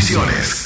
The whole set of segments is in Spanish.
Audiciones.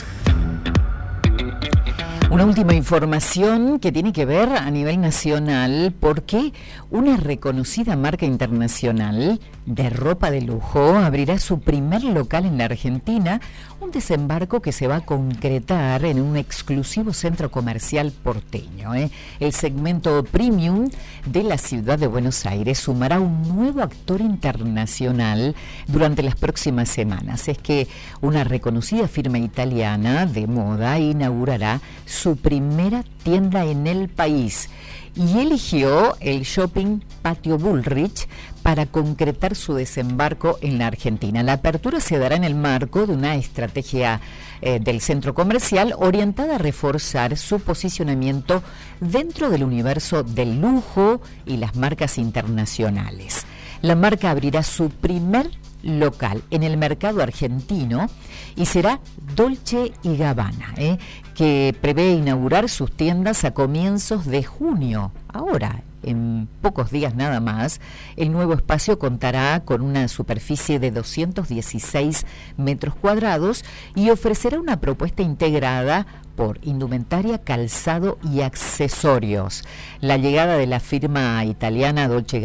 Una última información que tiene que ver a nivel nacional, porque una reconocida marca internacional de ropa de lujo abrirá su primer local en la Argentina, un desembarco que se va a concretar en un exclusivo centro comercial porteño. El segmento premium de la ciudad de Buenos Aires sumará un nuevo actor internacional durante las próximas semanas. Es que una reconocida firma italiana de moda inaugurará su primera tienda en el país y eligió el shopping Patio Bullrich para concretar su desembarco en la Argentina. La apertura se dará en el marco de una estrategia del centro comercial orientada a reforzar su posicionamiento dentro del universo del lujo y las marcas internacionales. La marca abrirá su primer local en el mercado argentino y será Dolce & Gabbana, que prevé inaugurar sus tiendas a comienzos de junio. Ahora, en pocos días nada más, el nuevo espacio contará con una superficie de 216 metros cuadrados y ofrecerá una propuesta integrada por indumentaria, calzado y accesorios. La llegada de la firma italiana Dolce &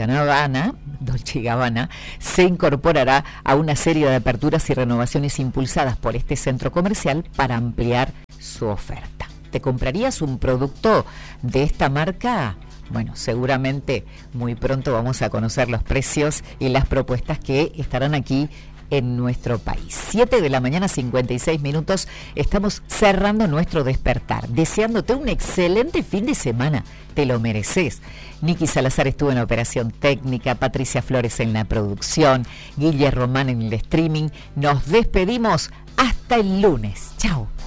Gabbana se incorporará a una serie de aperturas y renovaciones impulsadas por este centro comercial para ampliar su oferta. ¿Te comprarías un producto de esta marca? Bueno, seguramente muy pronto vamos a conocer los precios y las propuestas que estarán aquí en nuestro país. 7 de la mañana, 56 minutos. Estamos cerrando nuestro despertar, deseándote un excelente fin de semana. Te lo mereces. Niki Salazar estuvo en la operación técnica, Patricia Flores en la producción, Guille Román en el streaming. Nos despedimos hasta el lunes. Chao.